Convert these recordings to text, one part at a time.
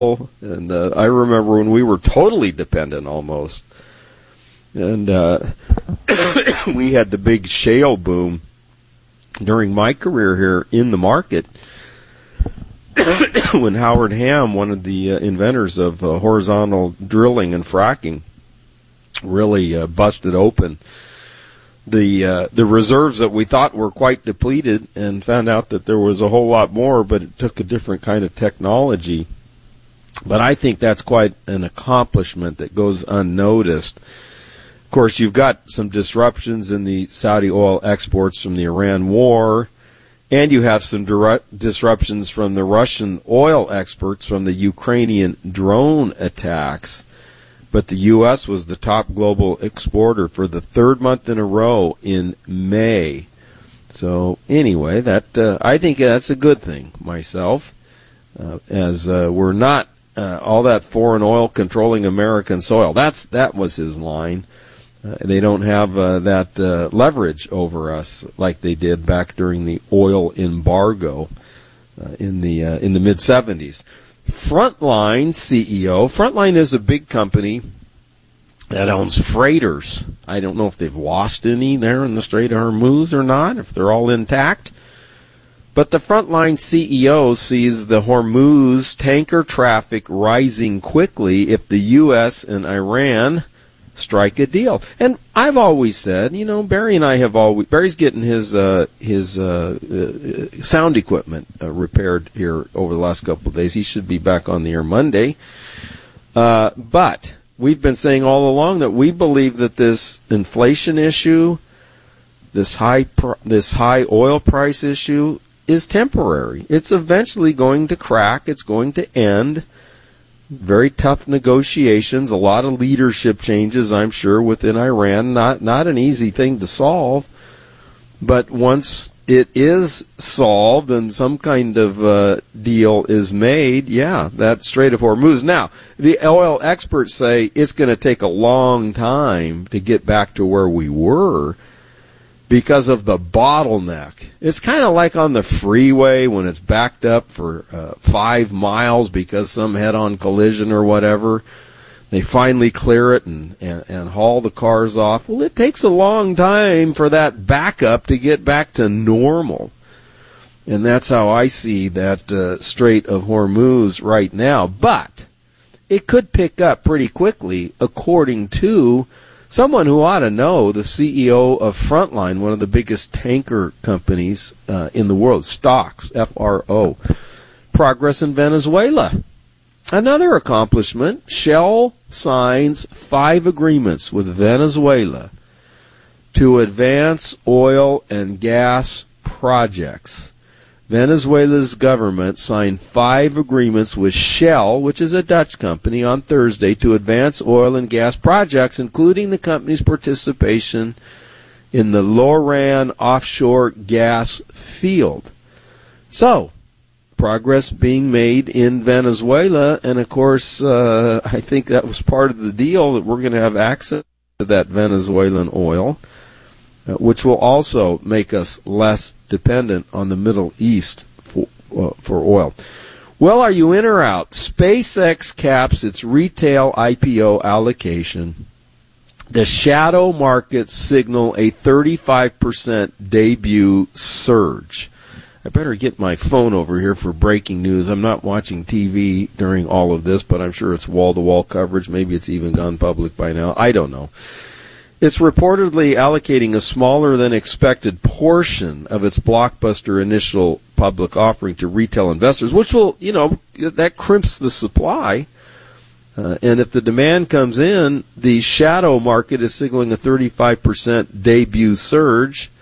And I remember when we were totally dependent almost. And we had the big shale boom during my career here in the market when Howard Ham, one of the inventors of horizontal drilling and fracking, really busted open the reserves that we thought were quite depleted and found out that there was a whole lot more, but it took a different kind of technology. But I think that's quite an accomplishment that goes unnoticed. Of course, you've got some disruptions in the Saudi oil exports from the Iran war, and you have some disruptions from the Russian oil exports from the Ukrainian drone attacks. But the U.S. was the top global exporter for the third month in a row in May. So anyway, that I think that's a good thing myself, as we're not all that foreign oil controlling American soil. That was his line. They don't have that leverage over us like they did back during the oil embargo in the mid-'70s. Frontline CEO. Frontline is a big company that owns freighters. I don't know if they've lost any there in the Strait of Hormuz or not, if they're all intact. But the Frontline CEO sees the Hormuz tanker traffic rising quickly if the U.S. and Iran strike a deal. And I've always said, Barry and I have always, Barry's getting his sound equipment repaired here over the last couple of days. He should be back on the air Monday. But we've been saying all along that we believe that this inflation issue, this high oil price issue is temporary. It's eventually going to crack. It's going to end. Very tough negotiations, a lot of leadership changes, I'm sure, within Iran. Not an easy thing to solve. But once it is solved and some kind of deal is made, that Strait of Hormuz. Now, the oil experts say it's going to take a long time to get back to where we were because of the bottleneck. It's kind of like on the freeway when it's backed up for 5 miles because some head-on collision or whatever. They finally clear it and haul the cars off. Well, it takes a long time for that backup to get back to normal. And that's how I see that Strait of Hormuz right now. But it could pick up pretty quickly, according to someone who ought to know, the CEO of Frontline, one of the biggest tanker companies in the world, Stocks, F-R-O. Progress in Venezuela. Another accomplishment, Shell signs 5 agreements with Venezuela to advance oil and gas projects. Venezuela's government signed 5 agreements with Shell, which is a Dutch company, on Thursday to advance oil and gas projects, including the company's participation in the Loran offshore gas field. So, progress being made in Venezuela, and of course, I think that was part of the deal, that we're going to have access to that Venezuelan oil, which will also make us less dependent on the Middle East for oil. Well, are you in or out? SpaceX caps its retail IPO allocation. The shadow markets signal a 35% debut surge. I better get my phone over here for breaking news. I'm not watching TV during all of this, but I'm sure it's wall-to-wall coverage. Maybe it's even gone public by now. I don't know. It's reportedly allocating a smaller than expected portion of its blockbuster initial public offering to retail investors, which will, that crimps the supply. And if the demand comes in, the shadow market is signaling a 35% debut surge.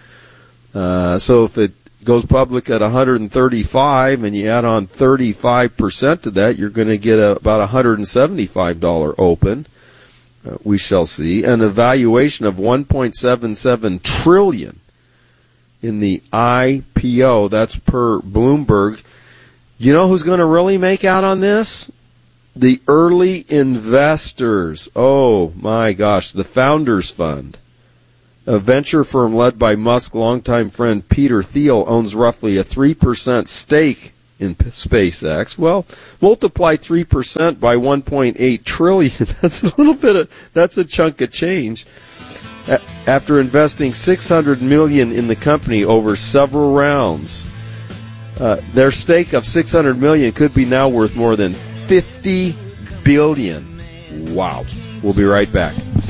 So if it goes public at 135 and you add on 35% to that, you're going to get about $175 open. We shall see. And a valuation of $1.77 trillion in the IPO. That's per Bloomberg. You know who's going to really make out on this? The early investors. Oh, my gosh. The Founders Fund. A venture firm led by Musk's longtime friend Peter Thiel owns roughly a 3% stake in SpaceX. Well, multiply 3% by 1.8 trillion. That's a chunk of change. After investing $600 million in the company over several rounds, their stake of $600 million could be now worth more than $50 billion. Wow. We'll be right back.